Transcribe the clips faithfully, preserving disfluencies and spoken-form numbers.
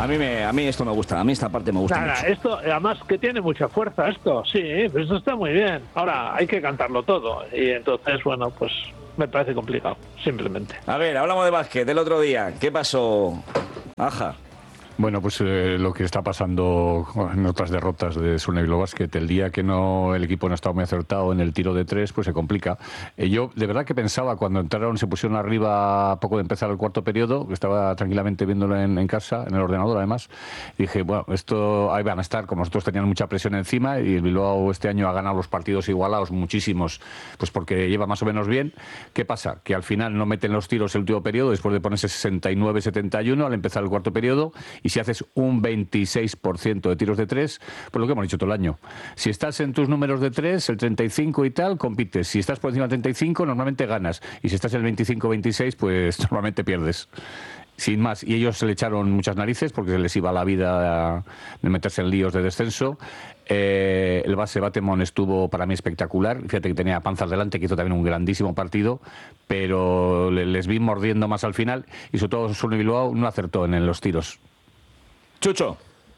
A mí, me, a mí esto me gusta, a mí esta parte me gusta Nada, mucho. Esto, además que tiene mucha fuerza esto, sí, pues eso está muy bien. Ahora, hay que cantarlo todo y entonces, bueno, pues me parece complicado, simplemente. A ver, hablamos de básquet del otro día. ¿Qué pasó, Aja? Bueno, pues eh, lo que está pasando en otras derrotas de Surne Bilbao Basket, el día que no el equipo no estaba muy acertado en el tiro de tres, pues se complica. Eh, yo de verdad que pensaba cuando entraron, se pusieron arriba a poco de empezar el cuarto periodo, que estaba tranquilamente viéndolo en, en casa, en el ordenador además, dije, bueno, esto ahí van a estar, como nosotros tenían mucha presión encima y el Bilbao este año ha ganado los partidos igualados muchísimos, pues porque lleva más o menos bien. ¿Qué pasa? Que al final no meten los tiros el último periodo, después de ponerse sesenta y nueve setenta y uno al empezar el cuarto periodo, y si haces un veintiséis por ciento de tiros de tres, pues lo que hemos dicho todo el año. Si estás en tus números de tres, el treinta y cinco y tal, compites. Si estás por encima del treinta y cinco, normalmente ganas. Y si estás en el veinticinco veintiséis, pues normalmente pierdes. Sin más. Y ellos se le echaron muchas narices porque se les iba la vida de meterse en líos de descenso. Eh, el base Batemon estuvo para mí espectacular. Fíjate que tenía Panzas delante, que hizo también un grandísimo partido, pero les vi mordiendo más al final y sobre todo Surne Bilbao no acertó en los tiros. Chucho.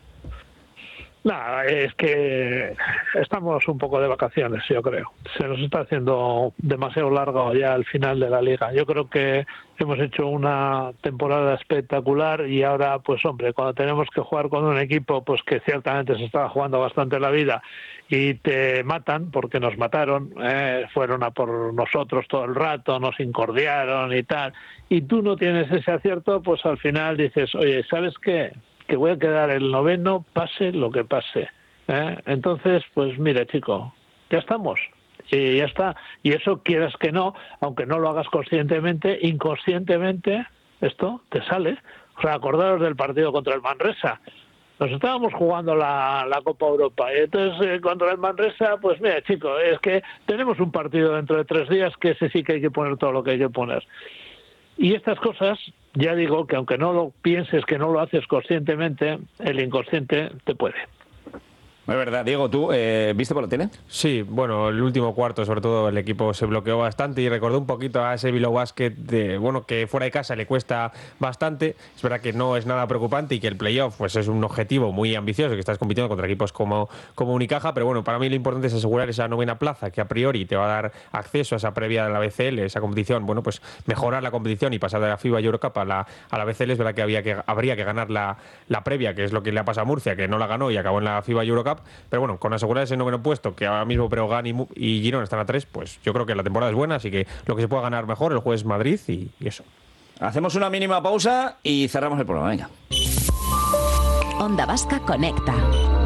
Nada, es que estamos un poco de vacaciones, yo creo. Se nos está haciendo demasiado largo ya el final de la liga. Yo creo que hemos hecho una temporada espectacular y ahora, pues hombre, cuando tenemos que jugar con un equipo pues que ciertamente se estaba jugando bastante la vida y te matan, porque nos mataron, eh, fueron a por nosotros todo el rato, nos incordiaron y tal, y tú no tienes ese acierto, pues al final dices, oye, ¿sabes qué? Que voy a quedar el noveno, pase lo que pase. ¿eh? Entonces, pues mira, chico, ya estamos. Y ya está. Y eso, quieras que no, aunque no lo hagas conscientemente, inconscientemente, esto te sale. O sea, acordaros del partido contra el Manresa. Nos estábamos jugando la, la Copa Europa. Y entonces, eh, contra el Manresa, pues mira, chico, es que tenemos un partido dentro de tres días que ese sí que hay que poner todo lo que hay que poner. Y estas cosas, ya digo que aunque no lo pienses, que no lo haces conscientemente, el inconsciente te puede. Es verdad, Diego, ¿tú eh, viste por la tele? Sí, bueno, el último cuarto sobre todo el equipo se bloqueó bastante y recordó un poquito a ese Bilbao Basket de, bueno, que fuera de casa le cuesta bastante. Es verdad que no es nada preocupante y que el playoff pues es un objetivo muy ambicioso, que estás compitiendo contra equipos como, como Unicaja, pero bueno, para mí lo importante es asegurar esa novena plaza que a priori te va a dar acceso a esa previa de la B C L, esa competición, bueno, pues mejorar la competición y pasar de la FIBA Eurocup a la, a la B C L. Es verdad que, había que habría que ganar la, la previa, que es lo que le ha pasado a Murcia, que no la ganó y acabó en la FIBA Eurocup. Pero bueno, con asegurar ese noveno puesto, que ahora mismo Breogán y, y Girona están a tres, pues yo creo que la temporada es buena, así que lo que se pueda ganar mejor el jueves Madrid y, y eso. Hacemos una mínima pausa y cerramos el programa, venga. Onda Vasca Conecta.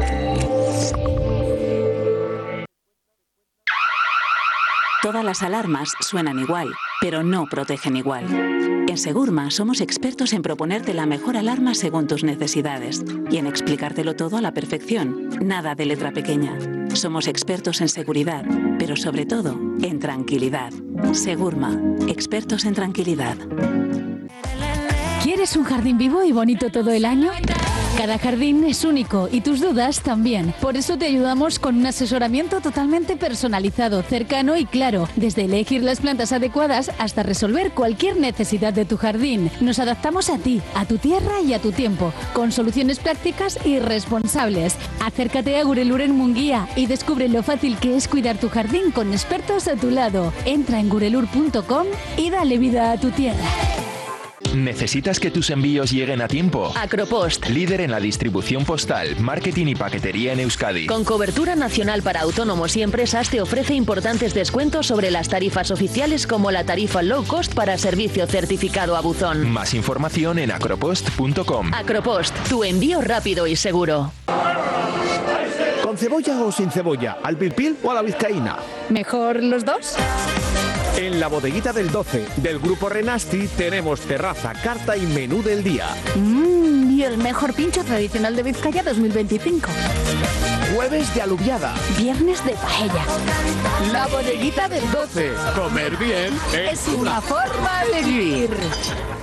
Todas las alarmas suenan igual, pero no protegen igual. En Segurma somos expertos en proponerte la mejor alarma según tus necesidades y en explicártelo todo a la perfección, nada de letra pequeña. Somos expertos en seguridad, pero sobre todo en tranquilidad. Segurma, expertos en tranquilidad. ¿Quieres un jardín vivo y bonito todo el año? Cada jardín es único y tus dudas también. Por eso te ayudamos con un asesoramiento totalmente personalizado, cercano y claro. Desde elegir las plantas adecuadas hasta resolver cualquier necesidad de tu jardín. Nos adaptamos a ti, a tu tierra y a tu tiempo, con soluciones prácticas y responsables. Acércate a Gurelur en Munguía y descubre lo fácil que es cuidar tu jardín con expertos a tu lado. Entra en gurelur punto com y dale vida a tu tierra. ¿Necesitas que tus envíos lleguen a tiempo? Acropost, líder en la distribución postal, marketing y paquetería en Euskadi. Con cobertura nacional para autónomos y empresas, te ofrece importantes descuentos sobre las tarifas oficiales, como la tarifa low cost para servicio certificado a buzón. Más información en acropost punto com. Acropost, tu envío rápido y seguro. ¿Con cebolla o sin cebolla? ¿Al pil pil o a la vizcaína? ¿Mejor los dos? En la bodeguita del doce del Grupo Renasti tenemos terraza, carta y menú del día. Mmm, y el mejor pincho tradicional de Vizcaya dos mil veinticinco. Jueves de alubiada. Viernes de paella. La bodeguita del doce. Comer bien es una forma de vivir.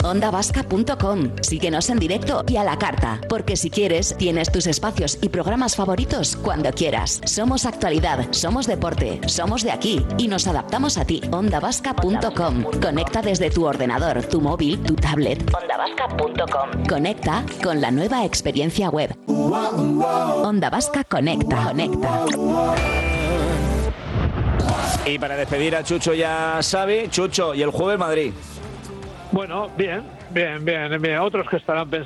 onda vasca punto com. Síguenos en directo y a la carta, porque si quieres, tienes tus espacios y programas favoritos cuando quieras. Somos actualidad, somos deporte, somos de aquí y nos adaptamos a ti. onda vasca punto com. Conecta desde tu ordenador, tu móvil, tu tablet. onda vasca punto com. Conecta con la nueva experiencia web. Onda Vasca Conecta. Conecta. Y para despedir a Chucho ya sabe, Chucho, y el jueves Madrid. Bueno, bien, bien, bien, bien. Otros que estarán pensando